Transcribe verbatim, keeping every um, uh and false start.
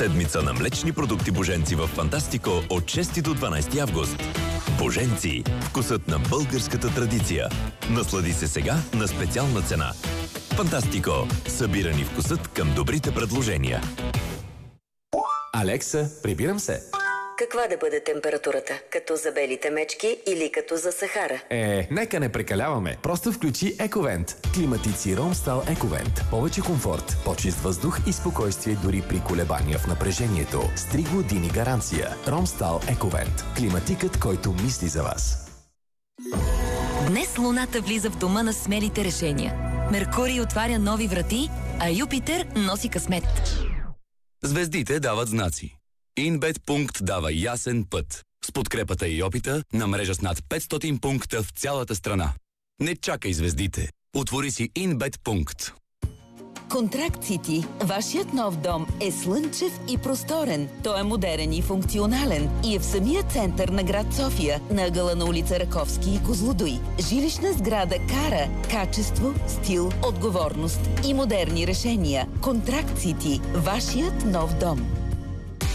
Седмица на млечни продукти Боженци в Фантастико от шести до дванайсети август. Боженци – вкусът на българската традиция. Наслади се сега на специална цена. Фантастико – събирани вкусът към добрите предложения. Алекса, прибирам се. Каква да бъде температурата? Като за белите мечки или като за Сахара? Е, нека не прекаляваме. Просто включи Ековент. Климатици Ромстал Ековент. Повече комфорт, по-чист въздух и спокойствие дори при колебания в напрежението. С три години гаранция. Ромстал Ековент. Климатикът, който мисли за вас. Днес Луната влиза в дома на смелите решения. Меркурий отваря нови врати, а Юпитер носи късмет. Звездите дават знаци. Инбет Пункт дава ясен път. С подкрепата и опита на мрежа с над петстотин пункта в цялата страна. Не чакай звездите. Отвори си Инбет Пункт. Контракт Сити. Вашият нов дом е слънчев и просторен. Той е модерен и функционален и е в самия център на град София, на ъгъла на улица Раковски и Козлодуй. Жилищна сграда Кара. Качество, стил, отговорност и модерни решения. Контракт Сити. Вашият нов дом.